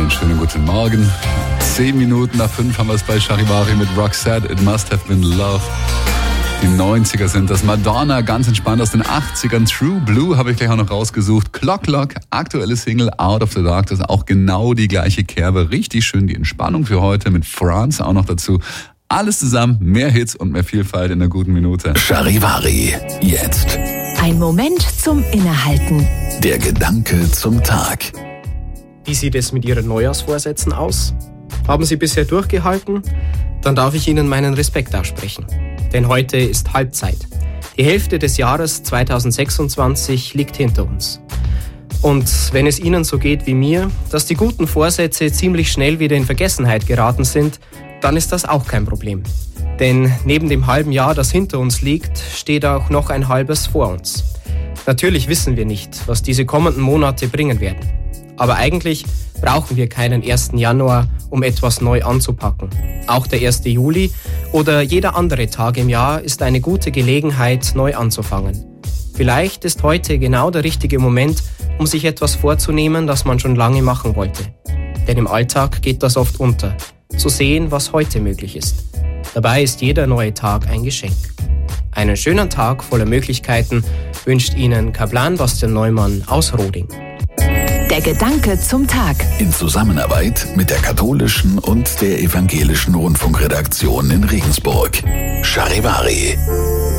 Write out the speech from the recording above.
einen schönen guten Morgen. 10 Minuten nach 5 haben wir es bei Charivari mit Roxette, It Must Have Been Love. Die 90er sind das. Madonna, ganz entspannt aus den 80ern. True Blue habe ich gleich auch noch rausgesucht. Clock Clock, aktuelle Single Out of the Dark. Das ist auch genau die gleiche Kerbe. Richtig schön die Entspannung für heute mit France auch noch dazu. Alles zusammen, mehr Hits und mehr Vielfalt in einer guten Minute. Charivari, jetzt. Ein Moment zum Innehalten. Der Gedanke zum Tag. Wie sieht es mit Ihren Neujahrsvorsätzen aus? Haben Sie bisher durchgehalten? Dann darf ich Ihnen meinen Respekt aussprechen. Denn heute ist Halbzeit. Die Hälfte des Jahres 2026 liegt hinter uns. Und wenn es Ihnen so geht wie mir, dass die guten Vorsätze ziemlich schnell wieder in Vergessenheit geraten sind, dann ist das auch kein Problem. Denn neben dem halben Jahr, das hinter uns liegt, steht auch noch ein halbes vor uns. Natürlich wissen wir nicht, was diese kommenden Monate bringen werden. Aber eigentlich brauchen wir keinen 1. Januar, um etwas neu anzupacken. Auch der 1. Juli oder jeder andere Tag im Jahr ist eine gute Gelegenheit, neu anzufangen. Vielleicht ist heute genau der richtige Moment, um sich etwas vorzunehmen, das man schon lange machen wollte. Denn im Alltag geht das oft unter. Zu sehen, was heute möglich ist. Dabei ist jeder neue Tag ein Geschenk. Einen schönen Tag voller Möglichkeiten wünscht Ihnen Kaplan Bastian Neumann aus Roding. Der Gedanke zum Tag. In Zusammenarbeit mit der katholischen und der evangelischen Rundfunkredaktion in Regensburg. Charivari.